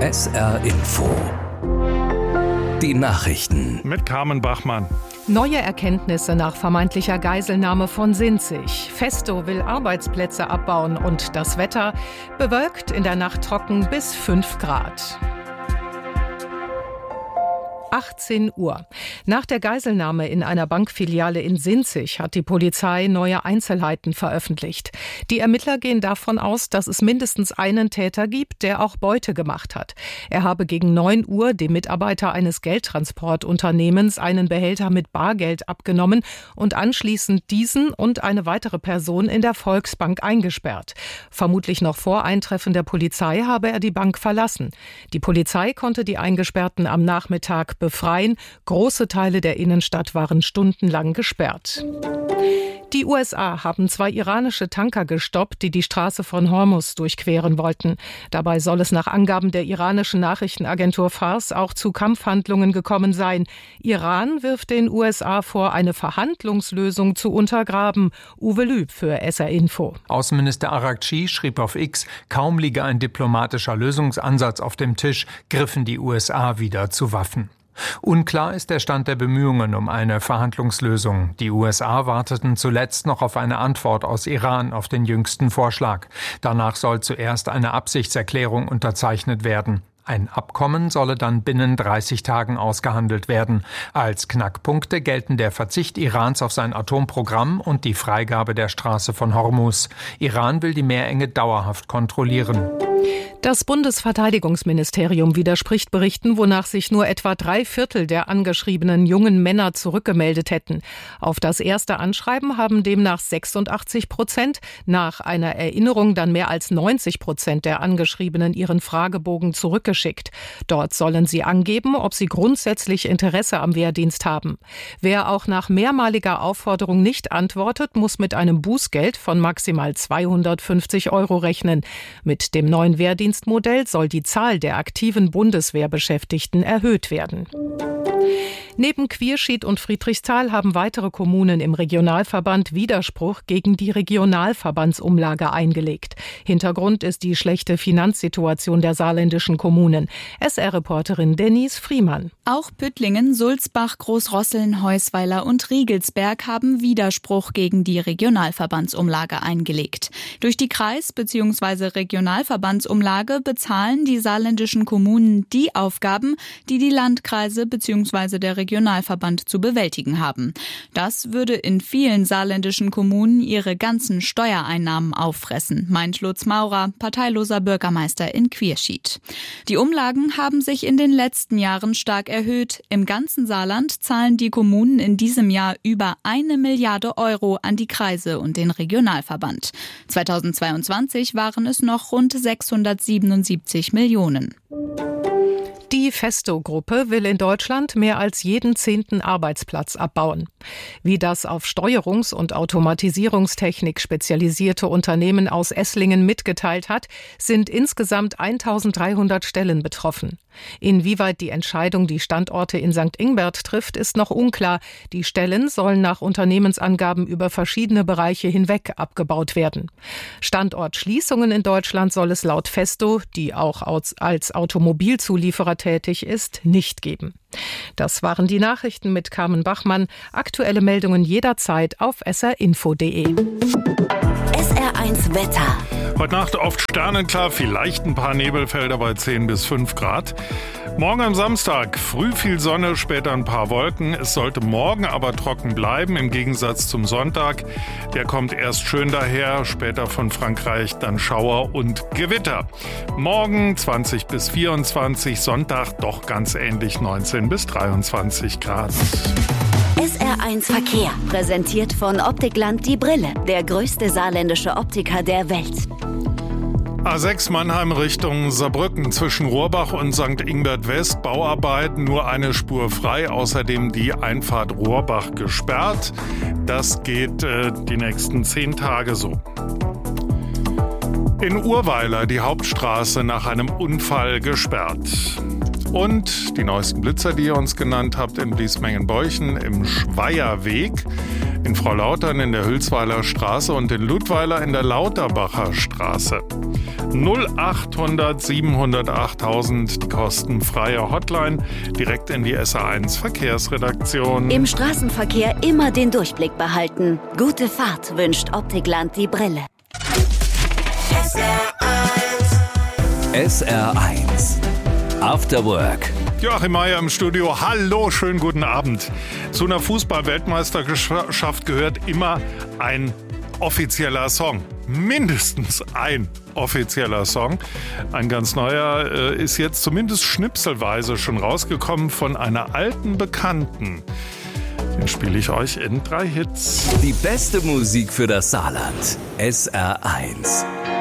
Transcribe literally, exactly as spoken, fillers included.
S R Info. Die Nachrichten mit Carmen Bachmann. Neue Erkenntnisse nach vermeintlicher Geiselnahme von Sinzig. Festo will Arbeitsplätze abbauen und das Wetter bewölkt, in der Nacht trocken bis fünf Grad. achtzehn Uhr. Nach der Geiselnahme in einer Bankfiliale in Sinzig hat die Polizei neue Einzelheiten veröffentlicht. Die Ermittler gehen davon aus, dass es mindestens einen Täter gibt, der auch Beute gemacht hat. Er habe gegen neun Uhr dem Mitarbeiter eines Geldtransportunternehmens einen Behälter mit Bargeld abgenommen und anschließend diesen und eine weitere Person in der Volksbank eingesperrt. Vermutlich noch vor Eintreffen der Polizei habe er die Bank verlassen. Die Polizei konnte die Eingesperrten am Nachmittag befreien. Große Teile der Innenstadt waren stundenlang gesperrt. Die U S A haben zwei iranische Tanker gestoppt, die die Straße von Hormuz durchqueren wollten. Dabei soll es nach Angaben der iranischen Nachrichtenagentur Fars auch zu Kampfhandlungen gekommen sein. Iran wirft den U S A vor, eine Verhandlungslösung zu untergraben. Uwe Lüb für S R Info. Außenminister Araghchi schrieb auf X, kaum liege ein diplomatischer Lösungsansatz auf dem Tisch, griffen die U S A wieder zu Waffen. Unklar ist der Stand der Bemühungen um eine Verhandlungslösung. Die U S A warteten zuletzt noch auf eine Antwort aus Iran auf den jüngsten Vorschlag. Danach soll zuerst eine Absichtserklärung unterzeichnet werden. Ein Abkommen solle dann binnen dreißig Tagen ausgehandelt werden. Als Knackpunkte gelten der Verzicht Irans auf sein Atomprogramm und die Freigabe der Straße von Hormuz. Iran will die Meerenge dauerhaft kontrollieren. Das Bundesverteidigungsministerium widerspricht Berichten, wonach sich nur etwa drei Viertel der angeschriebenen jungen Männer zurückgemeldet hätten. Auf das erste Anschreiben haben demnach sechsundachtzig Prozent, nach einer Erinnerung dann mehr als neunzig Prozent der Angeschriebenen ihren Fragebogen zurückgeschickt. Dort sollen sie angeben, ob sie grundsätzlich Interesse am Wehrdienst haben. Wer auch nach mehrmaliger Aufforderung nicht antwortet, muss mit einem Bußgeld von maximal zweihundertfünfzig Euro rechnen. Mit dem neuen Wehrdienstmodell soll die Zahl der aktiven Bundeswehrbeschäftigten erhöht werden. Neben Quierschied und Friedrichsthal haben weitere Kommunen im Regionalverband Widerspruch gegen die Regionalverbandsumlage eingelegt. Hintergrund ist die schlechte Finanzsituation der saarländischen Kommunen. S R-Reporterin Denise Friemann. Auch Püttlingen, Sulzbach, Großrosseln, Heusweiler und Riegelsberg haben Widerspruch gegen die Regionalverbandsumlage eingelegt. Durch die Kreis- bzw. Regionalverbandsumlage bezahlen die saarländischen Kommunen die Aufgaben, die die Landkreise bzw. der Regionalverband zu bewältigen haben. Das würde in vielen saarländischen Kommunen ihre ganzen Steuereinnahmen auffressen, meint Lutz Maurer, parteiloser Bürgermeister in Quierschied. Die Umlagen haben sich in den letzten Jahren stark erhöht. Im ganzen Saarland zahlen die Kommunen in diesem Jahr über eine Milliarde Euro an die Kreise und den Regionalverband. zweitausendzweiundzwanzig waren es noch rund sechshundertsiebenundsiebzig Millionen. Die Festo-Gruppe will in Deutschland mehr als jeden zehnten Arbeitsplatz abbauen. Wie das auf Steuerungs- und Automatisierungstechnik spezialisierte Unternehmen aus Esslingen mitgeteilt hat, sind insgesamt eintausenddreihundert Stellen betroffen. Inwieweit die Entscheidung die Standorte in Sankt Ingbert trifft, ist noch unklar. Die Stellen sollen nach Unternehmensangaben über verschiedene Bereiche hinweg abgebaut werden. Standortschließungen in Deutschland soll es laut Festo, die auch als Automobilzulieferer tätig ist, nicht geben. Das waren die Nachrichten mit Carmen Bachmann. Aktuelle Meldungen jederzeit auf s r info punkt d e. S R eins Wetter. Heute Nacht oft sternenklar, vielleicht ein paar Nebelfelder bei zehn bis fünf Grad. Morgen am Samstag früh viel Sonne, später ein paar Wolken. Es sollte morgen aber trocken bleiben, im Gegensatz zum Sonntag. Der kommt erst schön daher, später von Frankreich dann Schauer und Gewitter. Morgen zwanzig bis vierundzwanzig, Sonntag doch ganz ähnlich neunzehn bis dreiundzwanzig Grad. S R eins Verkehr, präsentiert von Optikland die Brille, der größte saarländische Optiker der Welt. A sechs Mannheim Richtung Saarbrücken zwischen Rohrbach und Sankt Ingbert West. Bauarbeiten, nur eine Spur frei. Außerdem die Einfahrt Rohrbach gesperrt. Das geht äh, die nächsten zehn Tage so. In Urweiler die Hauptstraße nach einem Unfall gesperrt. Und die neuesten Blitzer, die ihr uns genannt habt, in Bliesmengen-Beuchen im Schweierweg, in Frau Lautern in der Hülsweiler Straße und in Ludweiler in der Lauterbacher Straße. null achthundert siebenhundert achttausend, die kostenfreie Hotline, direkt in die S R eins Verkehrsredaktion. Im Straßenverkehr immer den Durchblick behalten. Gute Fahrt wünscht Optikland die Brille. S R eins After Work. Joachim Meier im Studio. Hallo, schönen guten Abend. Zu einer Fußball-Weltmeisterschaft gehört immer ein offizieller Song. Mindestens ein offizieller Song. Ein ganz neuer äh, ist jetzt zumindest schnipselweise schon rausgekommen von einer alten Bekannten. Den spiele ich euch in drei Hits. Die beste Musik für das Saarland. S R eins.